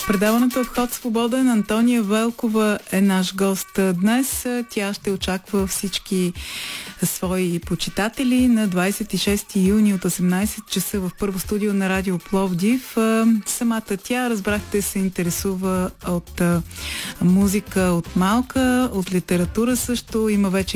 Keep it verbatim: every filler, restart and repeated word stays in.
предаването е вход свободен. Антония Велкова е наш гост днес. Тя ще очаква всички свои почитатели на двадесет и шести юни от осемнадесет часа в първо студио на Радио Пловдив. Самата тя, разбрахте, се интересува от музика от малка, от литература също. Има вече